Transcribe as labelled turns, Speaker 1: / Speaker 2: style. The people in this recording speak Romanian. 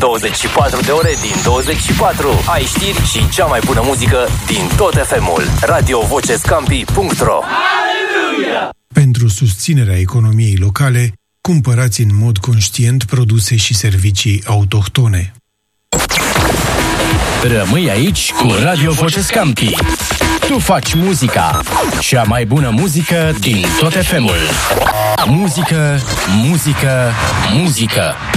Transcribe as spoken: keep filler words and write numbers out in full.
Speaker 1: douăzeci și patru de ore din douăzeci și patru. Ai știri și cea mai bună muzică din tot F M-ul. radio voce scampi punct ro.
Speaker 2: Pentru susținerea economiei locale, cumpărați în mod conștient produse și servicii autohtone.
Speaker 3: Rămâi aici cu Radio Voce Scampi. Tu faci muzica, cea mai bună muzică din tot F M-ul. Muzică, muzică, muzică.